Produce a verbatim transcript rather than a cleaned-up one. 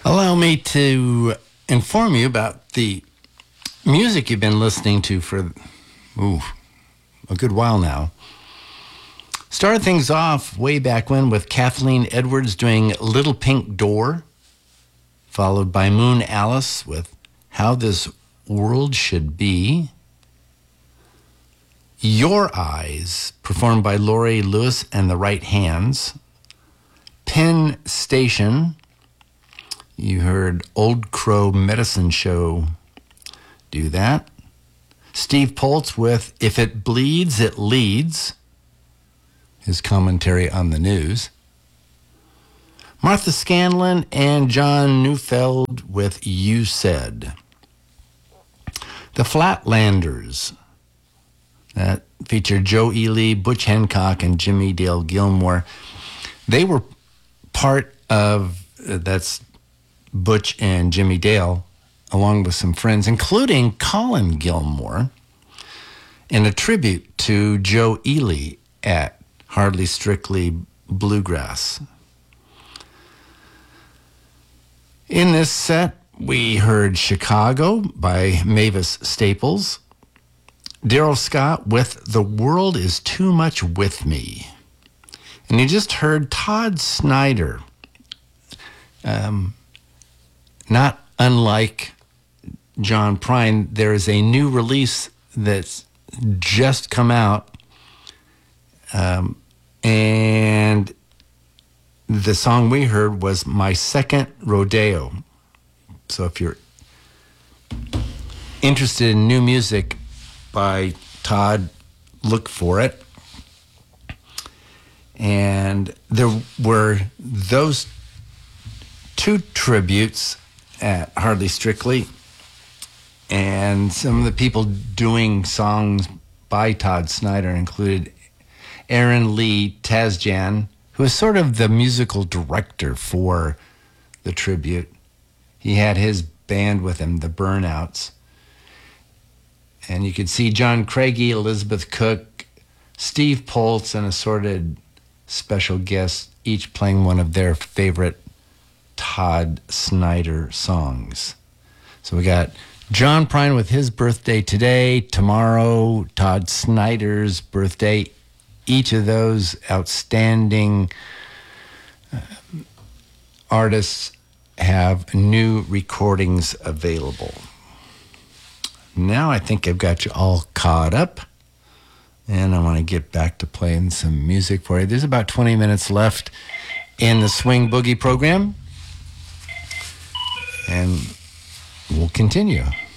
Allow me to inform you about the music you've been listening to for ooh, a good while now. Started things off way back when with Kathleen Edwards doing Little Pink Door, followed by Moon Alice with How This World Should Be. Your Eyes, performed by Laurie Lewis and the Right Hands. Penn Station, you heard Old Crow Medicine Show do that. Steve Poltz with If It Bleeds, It Leads, his commentary on the news. Martha Scanlon and John Neufeld with You Said. The Flatlanders, that featured Joe Ely, Butch Hancock, and Jimmy Dale Gilmore. They were part of, uh, that's Butch and Jimmy Dale, along with some friends, including Colin Gilmore, in a tribute to Joe Ely at Hardly Strictly Bluegrass. In this set, we heard Chicago by Mavis Staples, Daryl Scott with The World Is Too Much With Me. And you just heard Todd Snider, um, not unlike John Prine. There is a new release that's just come out, um, and the song we heard was My Second Rodeo. So if you're interested in new music by Todd, look for it. And there were those two tributes at Hardly Strictly, and some of the people doing songs by Todd Snider included Aaron Lee Tazjan, who is sort of the musical director for the tribute. He had his band with him, the Burnouts. And you could see John Craigie, Elizabeth Cook, Steve Poltz, and assorted special guests, each playing one of their favorite Todd Snider songs. So we got John Prine with his birthday today, tomorrow, Todd Snider's birthday. Each of those outstanding uh, artists have new recordings available. Now I think I've got you all caught up, and I want to get back to playing some music for you. There's about twenty minutes left in the Swing Boogie program, and we'll continue.